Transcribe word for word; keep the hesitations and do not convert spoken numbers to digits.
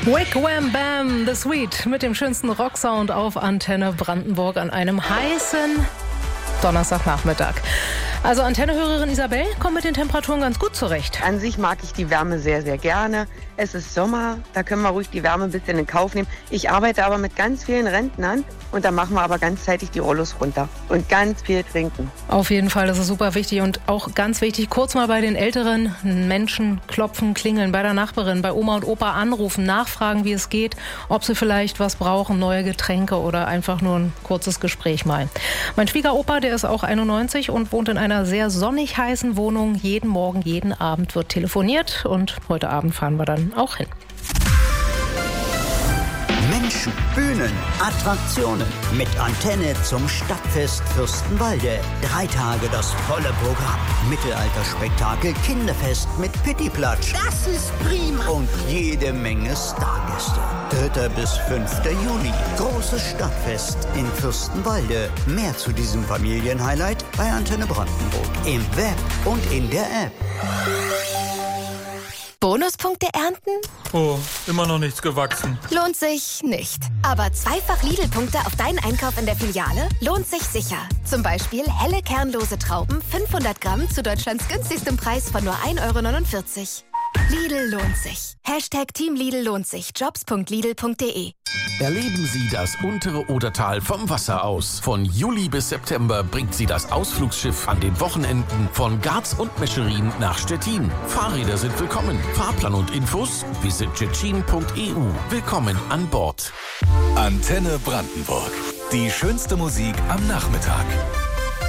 Wick Wham Bam, The Sweet mit dem schönsten Rocksound auf Antenne Brandenburg an einem heißen Donnerstagnachmittag. Also Antennehörerin Isabel kommt mit den Temperaturen ganz gut zurecht. An sich mag ich die Wärme sehr, sehr gerne. Es ist Sommer, da können wir ruhig die Wärme ein bisschen in Kauf nehmen. Ich arbeite aber mit ganz vielen Rentnern und da machen wir aber ganzzeitig die Rollos runter und ganz viel trinken. Auf jeden Fall, das ist super wichtig und auch ganz wichtig, kurz mal bei den älteren Menschen klopfen, klingeln, bei der Nachbarin, bei Oma und Opa anrufen, nachfragen, wie es geht, ob sie vielleicht was brauchen, neue Getränke oder einfach nur ein kurzes Gespräch mal. Mein Schwiegeropa, der ist auch einundneunzig und wohnt in einer sehr sonnig heißen Wohnung. Jeden Morgen, jeden Abend wird telefoniert und heute Abend fahren wir dann auch hin. Menschen, Bühnen, Attraktionen. Mit Antenne zum Stadtfest Fürstenwalde. Drei Tage das volle Programm. Mittelalterspektakel, Kinderfest mit Pittiplatsch. Das ist prima. Und jede Menge Stargäste. dritter bis fünfter Juni. Großes Stadtfest in Fürstenwalde. Mehr zu diesem Familienhighlight bei Antenne Brandenburg. Im Web und in der App. Bonuspunkte ernten? Oh, immer noch nichts gewachsen. Lohnt sich nicht. Aber zweifach Lidl-Punkte auf deinen Einkauf in der Filiale lohnt sich sicher. Zum Beispiel helle kernlose Trauben, fünfhundert Gramm zu Deutschlands günstigstem Preis von nur ein Euro neunundvierzig. Lidl lohnt sich. Hashtag Team Lidl lohnt sich. Jobs punkt lidl punkt de. Erleben Sie das untere Odertal vom Wasser aus. Von Juli bis September bringt Sie das Ausflugsschiff an den Wochenenden von Garz und Mescherin nach Stettin. Fahrräder sind willkommen. Fahrplan und Infos visit tschetschen punkt e u. Willkommen an Bord. Antenne Brandenburg. Die schönste Musik am Nachmittag.